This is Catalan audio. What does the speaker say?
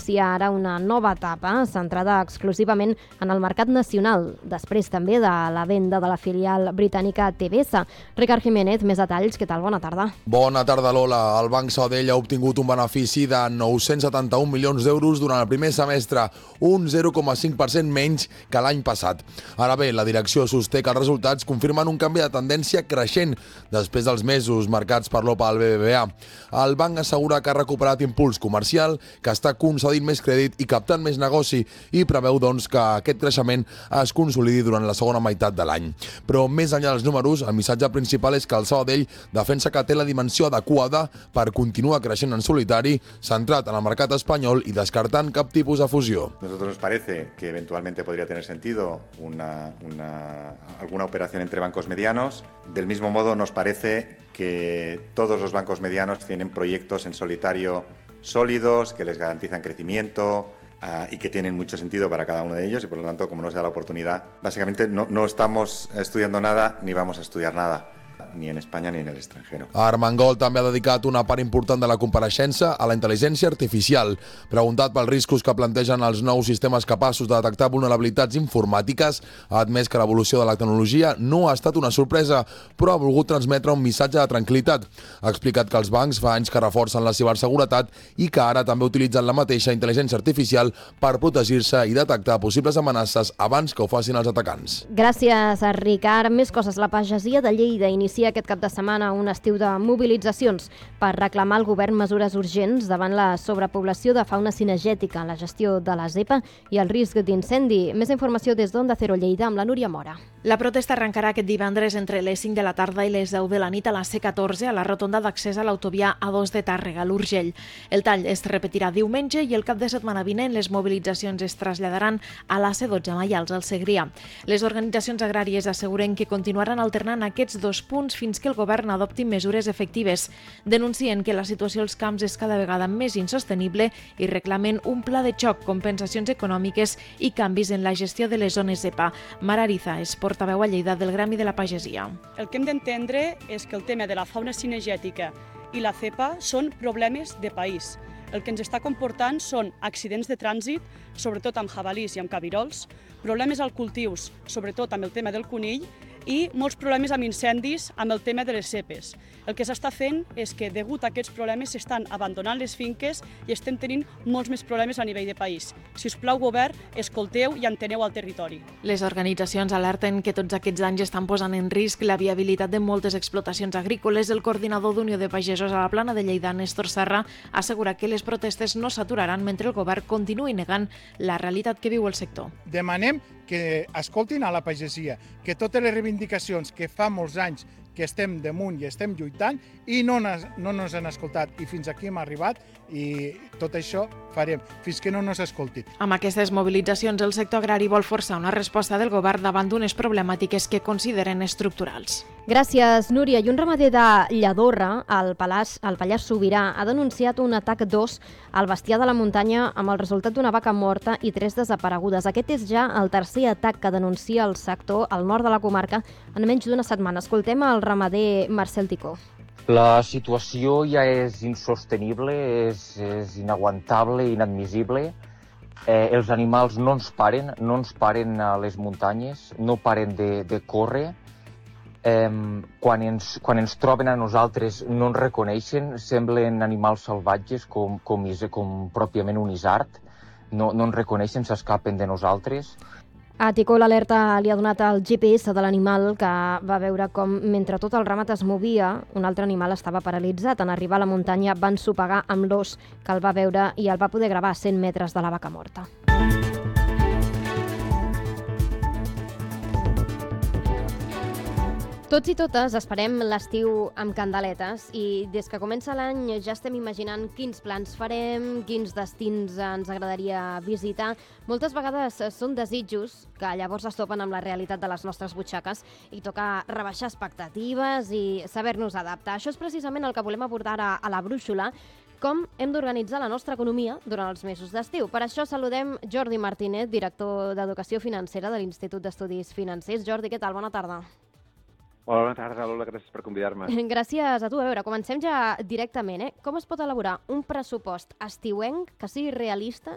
inicia ara una nova etapa centrada exclusivament en el mercat nacional, després també de la venda de la filial britànica TBS. Ricard Jiménez, més detalls. Què tal? Bona tarda. Bona tarda, Lola. El Banc Sabadell ha obtingut un benefici de 971 milions d'euros durant el primer semestre, un 0,5% menys que l'any passat. Ara bé, la direcció sosté que els resultats confirmen un canvi de tendència creixent després dels mesos marcats per l'OPA al BBVA. El banc assegura que ha recuperat impuls comercial, que està concedint més crèdit i captant més negoci i preveu, doncs, que aquest creixement es consolidi durant la segona meitat de l'any. Però més enllà dels números, el missatge principal és que el Sabadell defensa que té la dimensió adequada per continuar creixent en solitari, centrat en el mercat espanyol i descartant cap tipus de fusió. Nosotros nos parece que eventualmente podría tener sentido alguna operación entre bancos medianos. Del mismo modo, nos parece que todos los bancos medianos tienen proyectos en solitario sólidos, que les garantizan crecimiento y que tienen mucho sentido para cada uno de ellos y, por lo tanto, como no se da la oportunidad, básicamente no estamos estudiando nada ni vamos a estudiar nada, ni en Espanya ni en el extranjero. Armengol també ha dedicat una part important de la compareixença a la intel·ligència artificial. Preguntat pels riscos que plantegen els nous sistemes capaços de detectar vulnerabilitats informàtiques, ha admès que l'evolució de la tecnologia no ha estat una sorpresa, però ha volgut transmetre un missatge de tranquil·litat. Ha explicat que els bancs fa anys que reforcen la ciberseguretat i que ara també utilitzen la mateixa intel·ligència artificial per protegir-se i detectar possibles amenaces abans que ho facin els atacants. Gràcies, Ricard. Més coses. La pagesia de Lleida inicia aquest cap de setmana un estiu de mobilitzacions per reclamar al govern mesures urgents davant la sobrepoblació de fauna cinegètica, la gestió de la zepa i el risc d'incendi. Més informació des d'Onda Cero Lleida amb la Núria Mora. La protesta arrencarà aquest divendres entre les 5 de la tarda i les 10 de la nit a la C14 a la rotonda d'accés a l'autovia A2 de Tàrrega, l'Urgell. El tall es repetirà diumenge i el cap de setmana vinent les mobilitzacions es traslladaran a la C12 a Maials, al Segrià. Les organitzacions agràries asseguren que continuaran alternant aquests dos punts fins que el govern adopti mesures efectives. Denuncien que la situació als camps és cada vegada més insostenible i reclamen un pla de xoc, compensacions econòmiques i canvis en la gestió de les zones EPA. Mara Ariza és portaveu a Lleida del Gremi de la Pagesia. El que hem d'entendre és que el tema de la fauna cinegètica i la cepa són problemes de país. El que ens està comportant són accidents de trànsit, sobretot amb jabalís i amb cabirols, problemes als cultius, sobretot amb el tema del conill, i molts problemes amb incendis amb el tema de les cepes. El que s'està fent és que, degut a aquests problemes, s'estan abandonant les finques i estem tenint molts més problemes a nivell de país. Si us plau, govern, escolteu i enteneu el territori. Les organitzacions alerten que tots aquests danys estan posant en risc la viabilitat de moltes explotacions agrícoles. El coordinador d'Unió de Pagesos a la Plana de Lleida, Néstor Serra, assegura que les protestes no s'aturaran mentre el govern continuï negant la realitat que viu el sector. Demanem que escoltin a la pagesia, que totes les reivindicacions que fa molts anys que estem damunt i estem lluitant i no ens han escoltat i fins aquí hem arribat i tot això farem fins que no ens escoltin. Amb aquestes mobilitzacions el sector agrari vol forçar una resposta del govern davant d'unes problemàtiques que consideren estructurals. Gràcies, Núria. I un ramader de Lladorre, al Pallars Sobirà, ha denunciat un atac d'ós al bestiar de la muntanya amb el resultat d'una vaca morta i 3 desaparegudes. Aquest és ja el tercer atac que denuncia el sector al nord de la comarca en menys d'una setmana. Escoltem el ramader Marcel Ticó. La situació ja és insostenible, és inaguantable, inadmissible. Els animals no ens paren a les muntanyes, no paren de córrer. Quan ens troben a nosaltres no ens reconeixen, semblen animals salvatges com pròpiament un isard, no ens reconeixen, s'escapen de nosaltres. A Ticó l'alerta li ha donat el GPS de l'animal, que va veure com, mentre tot el ramat es movia, un altre animal estava paralitzat. En arribar a la muntanya van sopegar amb l'ós, que el va veure i el va poder gravar a 100 metres de la vaca morta. Tots i totes esperem l'estiu amb candeletes i des que comença l'any ja estem imaginant quins plans farem, quins destins ens agradaria visitar. Moltes vegades són desitjos que llavors es topen amb la realitat de les nostres butxaques i toca rebaixar expectatives i saber-nos adaptar. Això és precisament el que volem abordar a la brúixola, com hem d'organitzar la nostra economia durant els mesos d'estiu. Per això saludem Jordi Martínez, director d'Educació Financera de l'Institut d'Estudis Financers. Jordi, què tal? Bona tarda. Hola, bona tarda, Lola, gràcies per convidar-me. Gràcies a tu. A veure, comencem ja directament. Com es pot elaborar un pressupost estiuenc que sigui realista